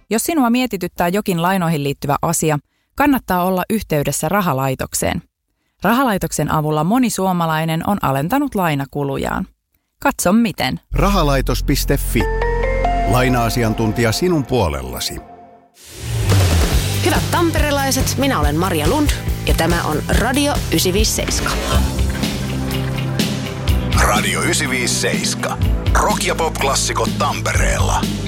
Jos sinua mietityttää jokin lainoihin liittyvä asia, kannattaa olla yhteydessä rahalaitokseen. Rahalaitoksen avulla moni suomalainen on alentanut lainakulujaan. Katso miten. Rahalaitos.fi. Laina-asiantuntija sinun puolellasi. Hyvät tamperelaiset, minä olen Maria Lund ja tämä on Radio 957. Radio 957. Rock- ja pop-klassikot Tampereella.